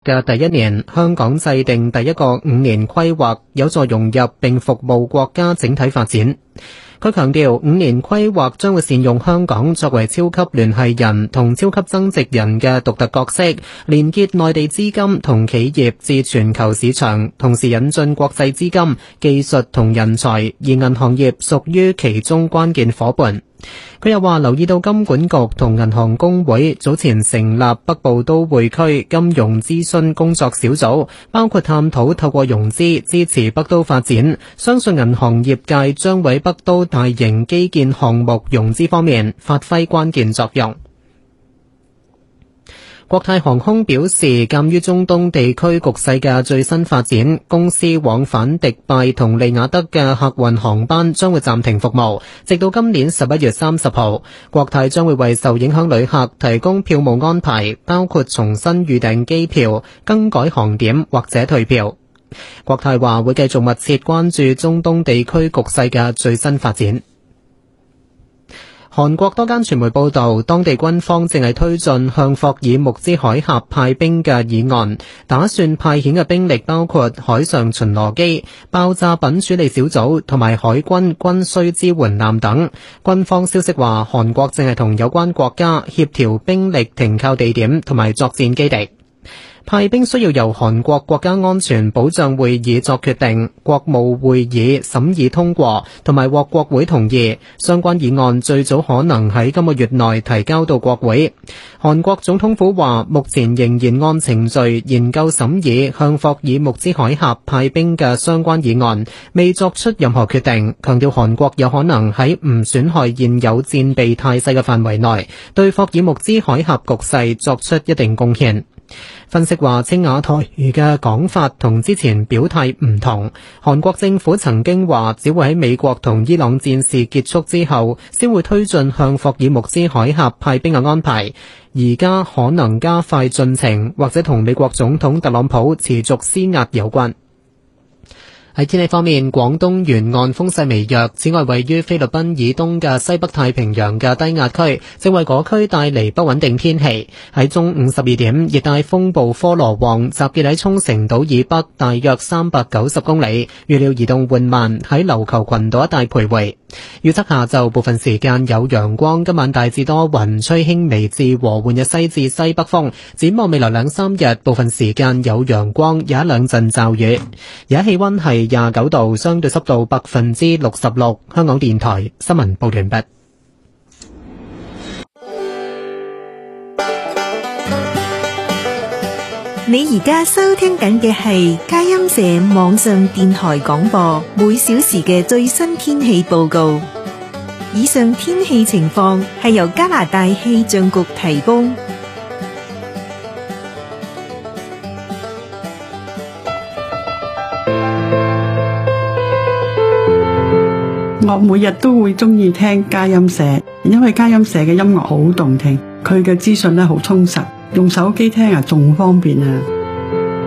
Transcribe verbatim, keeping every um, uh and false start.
嘅第一年，香港制定第一個五年規劃，有助融入並服務國家整體發展。佢強調，五年規劃將會善用香港作為超級聯繫人同超級增值人嘅獨特角色，連結內地資金同企業至全球市場，同時引進國際資金、技術同人才，而銀行業屬於其中關鍵夥伴。佢又話留意到金管局同銀行公會早前成立北部都會區金融諮詢工作小組，包括探討透過融資支持北都發展，相信銀行業界將喺北都大型基建項目融資方面發揮關鍵作用。國泰航空表示，鑒於中東地區局勢嘅最新發展，公司往返迪拜同利雅得嘅客運航班將會暫停服務，直到今年十一月三十號。國泰將會為受影響旅客提供票務安排，包括重新預訂機票、更改航點或者退票。國泰話會繼續密切關注中東地區局勢嘅最新發展。韓國多間傳媒報道，當地軍方正係推進向霍爾木茲海峽派兵嘅議案，打算派遣嘅兵力包括海上巡邏機、爆炸品處理小組同埋海軍軍需支援艦等。軍方消息話，韓國正係同有關國家協調兵力停靠地點同埋作戰基地。派兵需要由韓國國家安全保障會議作決定，國務會議審議通過，同埋獲國會同意。相關議案最早可能喺今個月內提交到國會。韓國總統府話，目前仍然按程序研究審議向霍爾木茲海峽派兵嘅相關議案，未作出任何決定，強調韓國有可能喺唔損害現有戰備態勢嘅範圍內，對霍爾木茲海峽局勢作出一定貢獻。分析話，青瓦台語嘅講法同之前表態唔同。韓國政府曾經話，只會喺美國同伊朗戰事結束之後，先會推進向霍爾木茲海峽派兵嘅安排。而家可能加快進程，或者同美國總統特朗普持續施壓有關。喺天氣方面，廣東沿岸風勢微弱，此外位於菲律賓以東嘅西北太平洋嘅低壓區正為嗰區帶嚟不穩定天氣。喺中午十二點，熱帶風暴科羅旺集結喺沖繩島以北大約三百九十公里，預料移動緩慢，喺琉球群島一帶徘徊。預測下晝部分時間有陽光，今晚大致多雲，吹輕微至和緩嘅西至西北風。展望未來兩三日，部分時間有陽光，有一兩陣驟雨。而家氣溫係廿九度，相對濕度百分之六十六。香港電台新聞報完畢。 你而家收聽緊嘅係佳音社網上電台廣播，每小時嘅最新天氣報告。以上天氣情況係由加拿大氣象局提供。 我每日都會中意聽佳音社，因為佳音社嘅音樂好動聽，佢嘅資訊咧好充實，用手機聽啊仲方便啊。